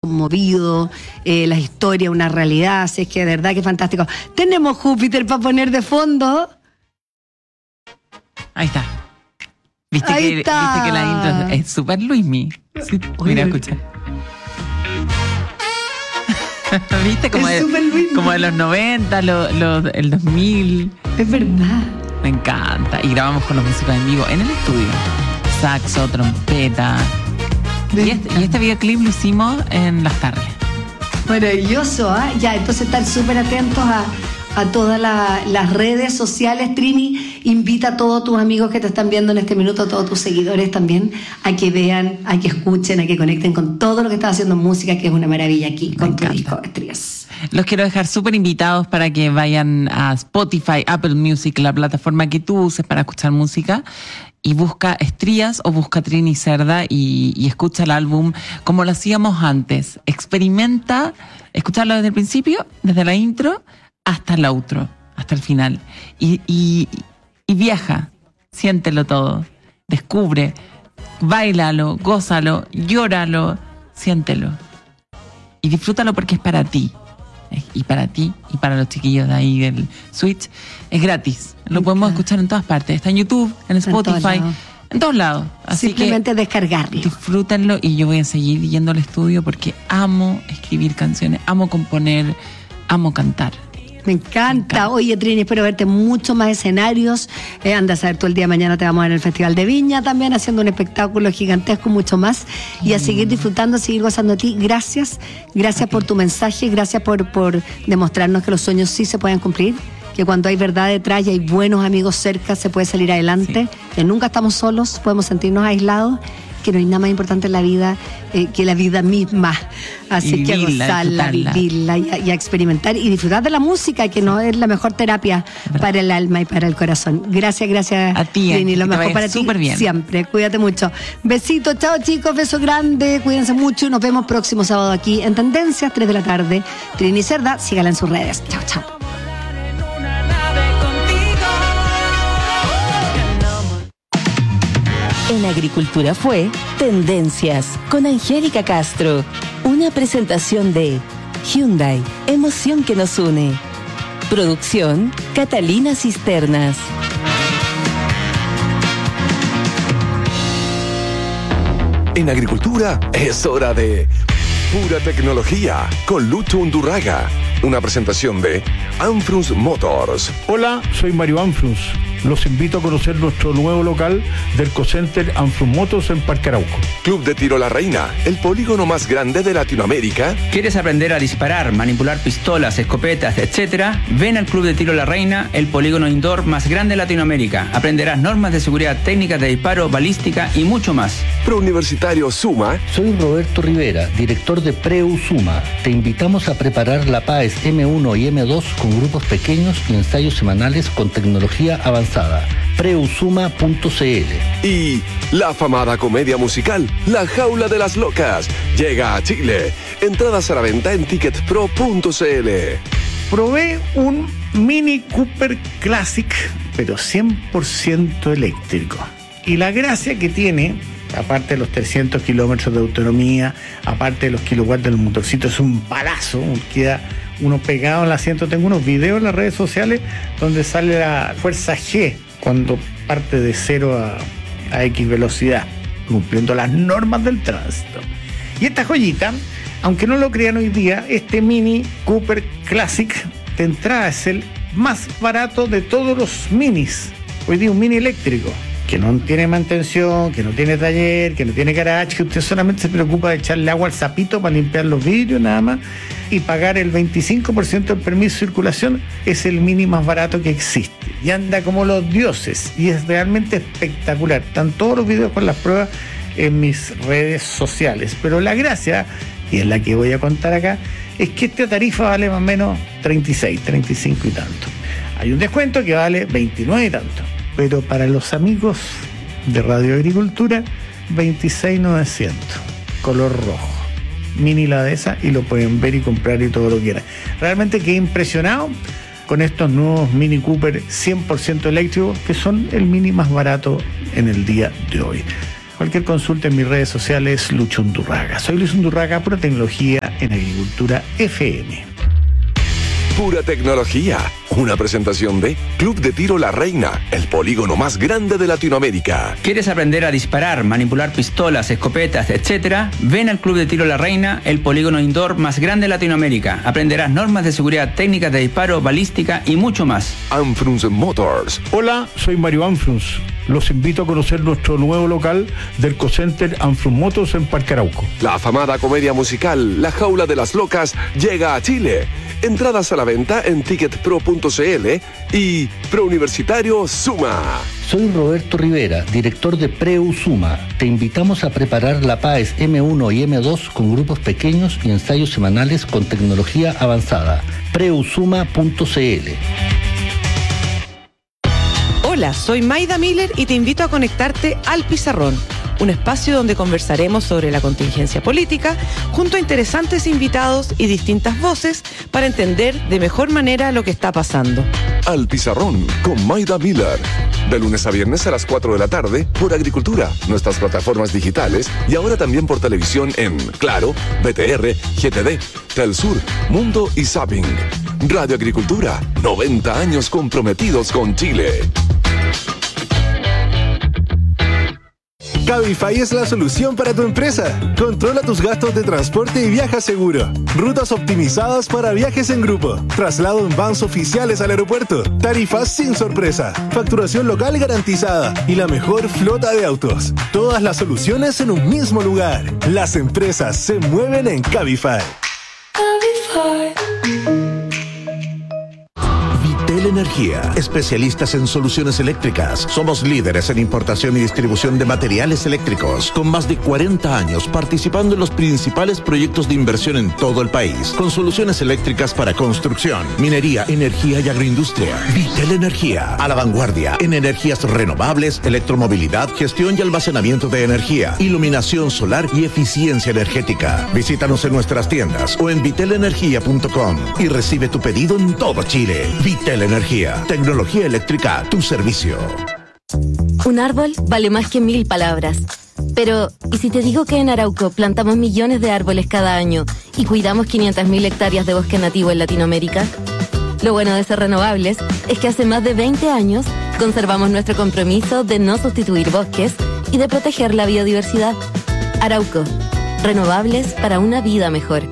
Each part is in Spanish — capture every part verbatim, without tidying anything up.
conmovido, eh, la historia, una realidad, así es que de verdad que fantástico. Tenemos Júpiter para poner de fondo. Ahí está. ¿Viste, Ahí que, está. ¿Viste que la intro es súper Luismi? Sí, mira, escucha. ¿Viste? Como Es súper de, Luismi. como de los noventa, lo, lo, el dos mil. Es verdad. Me encanta. Y grabamos con los músicos en vivo en el estudio. Saxo, trompeta. Y este, y este videoclip lo hicimos en las tardes. Maravilloso, ¿ah? ¿eh? Ya, entonces estar súper atentos a, a todas la, las redes sociales. Trini, invita a todos tus amigos que te están viendo en este minuto, a todos tus seguidores también, a que vean, a que escuchen, a que conecten con todo lo que estás haciendo en música, que es una maravilla aquí, con tu disco, Estrías. Los quiero dejar súper invitados para que vayan a Spotify, Apple Music, la plataforma que tú uses para escuchar música, y busca Estrías o busca Trini Cerda y, y escucha el álbum como lo hacíamos antes. Experimenta, escucharlo desde el principio, desde la intro hasta el outro, hasta el final. Y, y, y viaja, siéntelo todo, descubre, báilalo, gózalo, llóralo, siéntelo. Y disfrútalo porque es para ti. Y para ti y para los chiquillos de ahí del Switch. Es gratis. Lo podemos escuchar en todas partes. Está en YouTube, en Spotify, en, en todos lados. Así simplemente que descargarlo. Disfrútenlo y yo voy a seguir yendo al estudio porque amo escribir canciones, amo componer, amo cantar. Me encanta. Me encanta. Oye, Trini, espero verte muchos más escenarios. Eh, anda a saber, tú el día de mañana te vamos a ver en el Festival de Viña también, haciendo un espectáculo gigantesco, mucho más. Y a seguir disfrutando, a seguir gozando de ti. Gracias. Gracias por tu mensaje. Gracias por, por demostrarnos que los sueños sí se pueden cumplir. Que cuando hay verdad detrás y hay buenos amigos cerca, se puede salir adelante. Sí. Que nunca estamos solos, podemos sentirnos aislados. Que no hay nada más importante en la vida eh, que la vida misma. Así y que vivirla, a gozarla, vivirla y a, y a experimentar y disfrutar de la música, que no es la mejor terapia para el alma y para el corazón. Gracias, gracias a ti, Trini, lo mejor para ti bien. Siempre. Cuídate mucho. Besitos, chao chicos, beso grande, cuídense mucho y nos vemos próximo sábado aquí en Tendencias, tres de la tarde. Trini Cerda, sígala en sus redes. Chao, chao. En Agricultura fue Tendencias con Angélica Castro. Una presentación de Hyundai, emoción que nos une. Producción Catalina Cisternas. En Agricultura es hora de Pura Tecnología con Lucho Undurraga. Una presentación de Anfrus Motors. Hola, soy Mario Anfrus. Los invito a conocer nuestro nuevo local del Cocenter Anfrus Motors en Parque Arauco. Club de Tiro La Reina, el polígono más grande de Latinoamérica. ¿Quieres aprender a disparar, manipular pistolas, escopetas, etcétera? Ven al Club de Tiro La Reina, el polígono indoor más grande de Latinoamérica. Aprenderás normas de seguridad, técnicas de disparo, balística y mucho más. Prouniversitario Suma. Soy Roberto Rivera, director de Preu Suma. Te invitamos a preparar la PAES eme uno y eme dos con grupos pequeños y ensayos semanales con tecnología avanzada. preusuma punto ce ele. Y la afamada comedia musical La Jaula de las Locas llega a Chile. Entradas a la venta en ticket pro punto ce ele. Probé un Mini Cooper Classic, pero cien por ciento eléctrico. Y la gracia que tiene, aparte de los trescientos kilómetros de autonomía, aparte de los kilowatts del motorcito, es un palazo, queda uno pegado en el asiento. Tengo unos videos en las redes sociales donde sale la fuerza G cuando parte de cero a, a X velocidad, cumpliendo las normas del tránsito. Y esta joyita, aunque no lo crean hoy día, este Mini Cooper Classic de entrada es el más barato de todos los minis. Hoy día un mini eléctrico que no tiene mantención, que no tiene taller, que no tiene garage, que usted solamente se preocupa de echarle agua al sapito para limpiar los vidrios nada más y pagar el veinticinco por ciento del permiso de circulación, es el mini más barato que existe. Y anda como los dioses y es realmente espectacular. Están todos los videos con las pruebas en mis redes sociales. Pero la gracia, y es la que voy a contar acá, es que esta tarifa vale más o menos treinta y seis, treinta y cinco y tanto. Hay un descuento que vale veintinueve y tanto. Pero para los amigos de Radio Agricultura, veintiséis mil novecientos, color rojo. Mini la de esa y lo pueden ver y comprar y todo lo que quieran. Realmente quedé impresionado con estos nuevos Mini Cooper cien por ciento eléctricos, que son el mini más barato en el día de hoy. Cualquier consulta en mis redes sociales, Lucho Undurraga. Soy Luis Undurraga, Pura Tecnología en Agricultura F M. Pura Tecnología, una presentación de Club de Tiro La Reina, el polígono más grande de Latinoamérica. ¿Quieres aprender a disparar, manipular pistolas, escopetas, etcétera? Ven al Club de Tiro La Reina, el polígono indoor más grande de Latinoamérica. Aprenderás normas de seguridad, técnicas de disparo, balística y mucho más. Anfrunz Motors. Hola, soy Mario Anfrunz. Los invito a conocer nuestro nuevo local del Cocenter Anfrunz Motors en Parque Arauco. La afamada comedia musical La Jaula de las Locas llega a Chile. Entradas a la venta en ticket pro punto c l y Prouniversitario Suma. Soy Roberto Rivera, director de Preu Suma. Te invitamos a preparar la PAES eme uno y eme dos con grupos pequeños y ensayos semanales con tecnología avanzada. preusuma punto c l. Hola, soy Maida Miller y te invito a conectarte al Pizarrón, un espacio donde conversaremos sobre la contingencia política junto a interesantes invitados y distintas voces para entender de mejor manera lo que está pasando. Al Pizarrón con Maida Miller. De lunes a viernes a las cuatro de la tarde por Agricultura, nuestras plataformas digitales y ahora también por televisión en Claro, B T R, G T D, Telsur, Mundo y Zapping. Radio Agricultura, noventa años comprometidos con Chile. Cabify es la solución para tu empresa. Controla tus gastos de transporte y viaja seguro. Rutas optimizadas para viajes en grupo. Traslado en vans oficiales al aeropuerto. Tarifas sin sorpresa. Facturación local garantizada. Y la mejor flota de autos. Todas las soluciones en un mismo lugar. Las empresas se mueven en Cabify. Cabify. Vitel Energía, especialistas en soluciones eléctricas. Somos líderes en importación y distribución de materiales eléctricos, con más de cuarenta años participando en los principales proyectos de inversión en todo el país, con soluciones eléctricas para construcción, minería, energía y agroindustria. Vitel Energía, a la vanguardia en energías renovables, electromovilidad, gestión y almacenamiento de energía, iluminación solar y eficiencia energética. Visítanos en nuestras tiendas o en vitel energía punto com y recibe tu pedido en todo Chile. Vitel Energía, tecnología eléctrica a tu servicio. Un árbol vale más que mil palabras. Pero, ¿y si te digo que en Arauco plantamos millones de árboles cada año y cuidamos quinientas mil hectáreas de bosque nativo en Latinoamérica? Lo bueno de ser renovables es que hace más de veinte años conservamos nuestro compromiso de no sustituir bosques y de proteger la biodiversidad. Arauco, renovables para una vida mejor.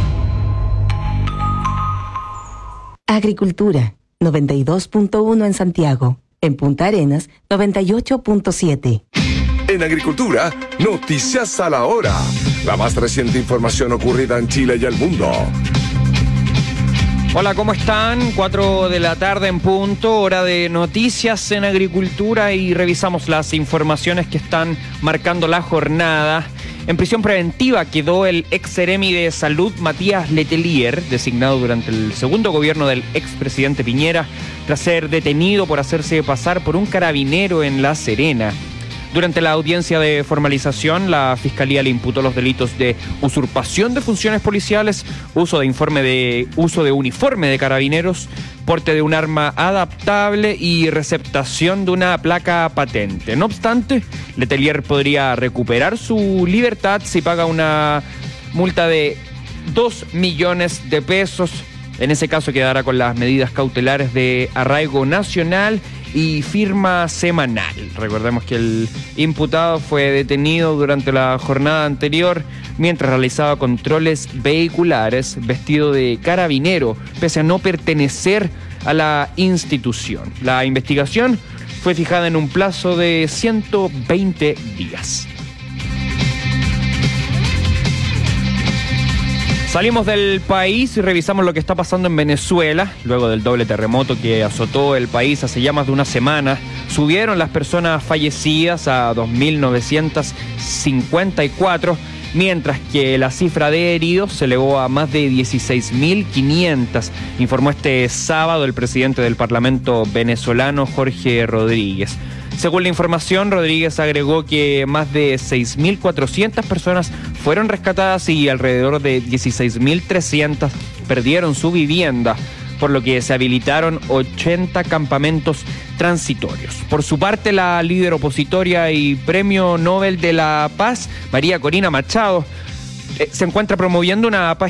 Agricultura, noventa y dos punto uno en Santiago. En Punta Arenas, noventa y ocho punto siete. En Agricultura, noticias a la hora. La más reciente información ocurrida en Chile y el mundo. Hola, ¿cómo están? Cuatro de la tarde en punto, hora de noticias en Agricultura y revisamos las informaciones que están marcando la jornada. En prisión preventiva quedó el ex seremi de Salud Matías Letelier, designado durante el segundo gobierno del expresidente Piñera, tras ser detenido por hacerse pasar por un carabinero en La Serena. Durante la audiencia de formalización, la Fiscalía le imputó los delitos de usurpación de funciones policiales, uso de informe de uso de uniforme de carabineros, porte de un arma adaptable y receptación de una placa patente. No obstante, Letelier podría recuperar su libertad si paga una multa de dos millones de pesos. En ese caso quedará con las medidas cautelares de arraigo nacional y firma semanal. Recordemos que el imputado fue detenido durante la jornada anterior mientras realizaba controles vehiculares vestido de carabinero, pese a no pertenecer a la institución. La investigación fue fijada en un plazo de ciento veinte días. Salimos del país y revisamos lo que está pasando en Venezuela. Luego del doble terremoto que azotó el país hace ya más de una semana, subieron las personas fallecidas a dos mil novecientas cincuenta y cuatro, mientras que la cifra de heridos se elevó a más de dieciséis mil quinientos, informó este sábado el presidente del Parlamento venezolano, Jorge Rodríguez. Según la información, Rodríguez agregó que más de seis mil cuatrocientas personas fueron rescatadas y alrededor de dieciséis mil trescientas perdieron su vivienda, por lo que se habilitaron ochenta campamentos transitorios. Por su parte, la líder opositoria y Premio Nobel de la Paz, María Corina Machado, eh, se encuentra promoviendo una página